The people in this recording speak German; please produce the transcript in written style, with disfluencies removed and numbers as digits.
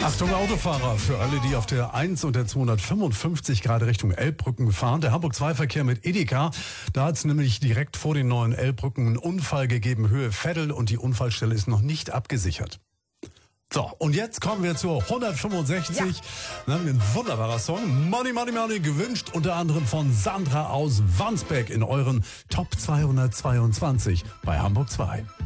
Achtung Autofahrer, für alle, die auf der 1 und der 255 gerade Richtung Elbbrücken fahren. Der Hamburg-2-Verkehr mit Edeka, da hat es nämlich direkt vor den neuen Elbbrücken einen Unfall gegeben, Höhe Veddel, und die Unfallstelle ist noch nicht abgesichert. So, und jetzt kommen wir zur 165. Ja. Dann haben wir ein wunderbarer Song, Money, Money, Money, gewünscht unter anderem von Sandra aus Wandsbek in euren Top 222 bei Hamburg 2.